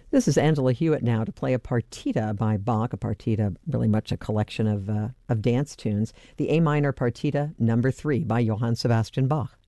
This is Angela Hewitt now to play a partita by Bach, a partita really much a collection of dance tunes, the A minor partita number 3 by Johann Sebastian Bach.